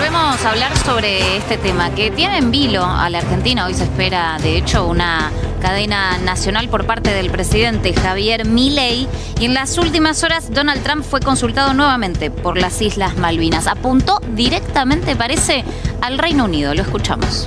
Volvemos a hablar sobre este tema que tiene en vilo a la Argentina. Hoy se espera, de hecho, una cadena nacional por parte del presidente Javier Milei. Y en las últimas horas, Donald Trump fue consultado nuevamente por las Islas Malvinas. Apuntó directamente, parece, al Reino Unido. Lo escuchamos.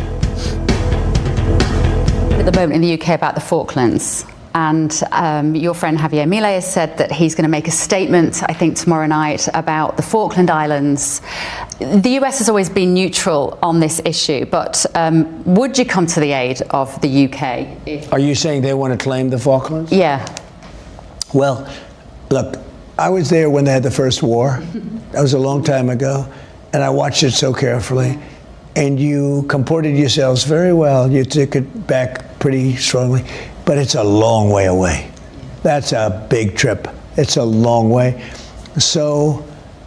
At the moment in the UK about the Falklands. And your friend Javier Milei has said that he's going to make a statement, I think, tomorrow night about the Falkland Islands. The US has always been neutral on this issue, but would you come to the aid of the UK? Are you saying they want to claim the Falklands? Yeah. Well, look, I was there when they had the first war. That was a long time ago, and I watched it so carefully. And you comported yourselves very well. You took it back pretty strongly. But it's a long way away. That's a big trip. It's a long way. So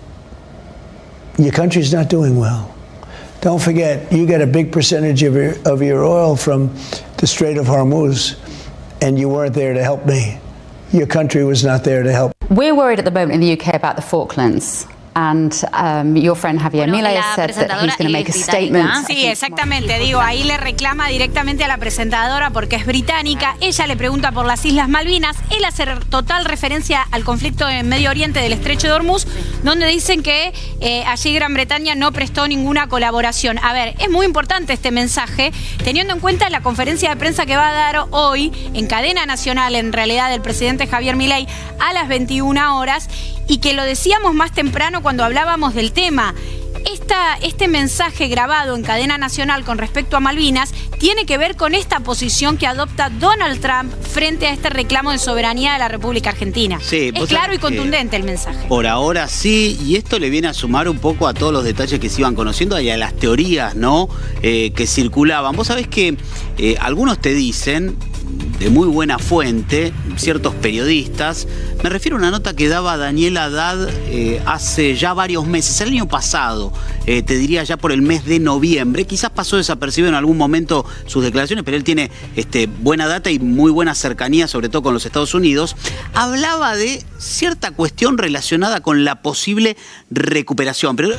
your country's not doing well. Don't forget, you get a big percentage of your oil from the Strait of Hormuz, and you weren't there to help me. Your country was not there to help. We're worried at the moment in the UK about the Falklands. And your friend Javier Milei has said that he's going to make a statement. Sí, exactamente. Digo, ahí le reclama directamente a la presentadora porque es británica. Ella le pregunta por las Islas Malvinas. Él hace total referencia al conflicto en Medio Oriente del Estrecho de Hormuz, donde dicen que allí Gran Bretaña no prestó ninguna colaboración. A ver, es muy importante este mensaje, teniendo en cuenta la conferencia de prensa que va a dar hoy en cadena nacional, en realidad, del presidente Javier Milei a las 21 horas, y que lo decíamos más temprano cuando hablábamos del tema. Este mensaje grabado en cadena nacional con respecto a Malvinas tiene que ver con esta posición que adopta Donald Trump frente a este reclamo de soberanía de la República Argentina. Sí, es claro y contundente el mensaje. Por ahora sí, y esto le viene a sumar un poco a todos los detalles que se iban conociendo y a las teorías, ¿no? Que circulaban. Vos sabés que algunos te dicen, de muy buena fuente, ciertos periodistas, me refiero a una nota que daba Daniel Haddad hace ya varios meses, el año pasado, te diría ya por el mes de noviembre. Quizás pasó desapercibido en algún momento sus declaraciones, pero él tiene buena data y muy buena cercanía, sobre todo con los Estados Unidos. Hablaba de cierta cuestión relacionada con la posible recuperación, pero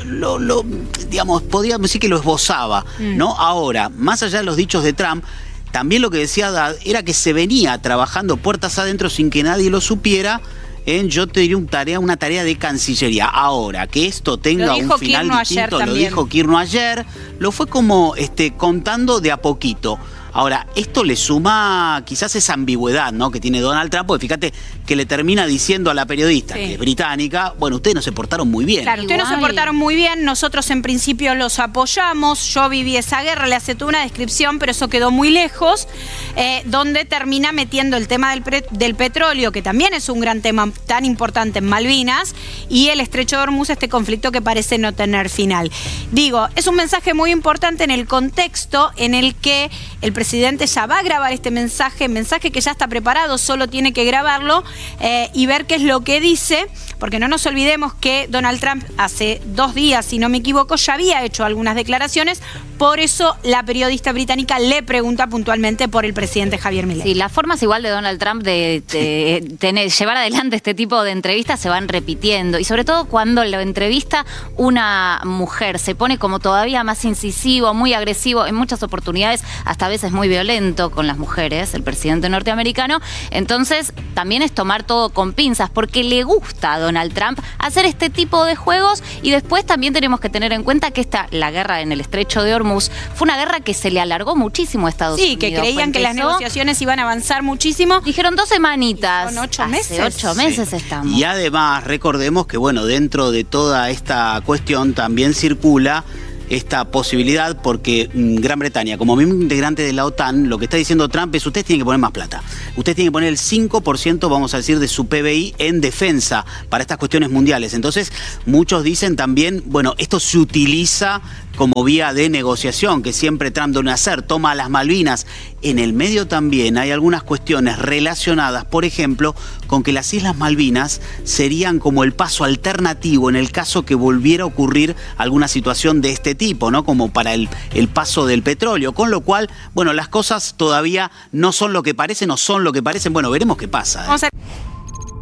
digamos, podríamos decir que lo esbozaba, ¿no? Ahora, más allá de los dichos de Trump, también lo que decía Haddad era que se venía trabajando puertas adentro sin que nadie lo supiera en, yo te diría, una tarea de Cancillería. Ahora, que esto tenga un final distinto, lo dijo Kirno ayer, lo fue como contando de a poquito. Ahora, esto le suma quizás esa ambigüedad, ¿no?, que tiene Donald Trump, porque fíjate que le termina diciendo a la periodista, que es británica, bueno, ustedes no se portaron muy bien. Claro, ustedes no se portaron muy bien, nosotros en principio los apoyamos, yo viví esa guerra, le hace toda una descripción, pero eso quedó muy lejos, donde termina metiendo el tema del petróleo, que también es un gran tema tan importante en Malvinas, y el Estrecho de Hormuz, este conflicto que parece no tener final. Digo, es un mensaje muy importante en el contexto en el que el presidente ya va a grabar este mensaje que ya está preparado, solo tiene que grabarlo y ver qué es lo que dice, porque no nos olvidemos que Donald Trump hace 2 días, si no me equivoco, ya había hecho algunas declaraciones, por eso la periodista británica le pregunta puntualmente por el presidente Javier Milei. Sí, las formas igual de Donald Trump de llevar adelante este tipo de entrevistas se van repitiendo, y sobre todo cuando lo entrevista una mujer, se pone como todavía más incisivo, muy agresivo, en muchas oportunidades hasta a veces muy violento con las mujeres, el presidente norteamericano. Entonces también es tomar todo con pinzas, porque le gusta a Donald Trump hacer este tipo de juegos. Y después también tenemos que tener en cuenta que la guerra en el Estrecho de Hormuz fue una guerra que se le alargó muchísimo a Estados Unidos. Sí, que creían que las negociaciones iban a avanzar muchísimo. Dijeron 2 semanitas. Son 8 meses. Hace 8 meses estamos. Y además recordemos que, bueno, dentro de toda esta cuestión también circula esta posibilidad, porque Gran Bretaña, como miembro integrante de la OTAN, lo que está diciendo Trump es: ustedes tienen que poner más plata. Ustedes tienen que poner el 5%, vamos a decir, de su PBI en defensa para estas cuestiones mundiales. Entonces, muchos dicen también, bueno, esto se utiliza como vía de negociación, que siempre Trump debe hacer, toma las Malvinas. En el medio también hay algunas cuestiones relacionadas, por ejemplo, con que las Islas Malvinas serían como el paso alternativo en el caso que volviera a ocurrir alguna situación de este tipo, ¿no? Como para el paso del petróleo. Con lo cual, bueno, las cosas todavía no son lo que parecen, no son lo que parecen. Bueno, veremos qué pasa. Vamos a...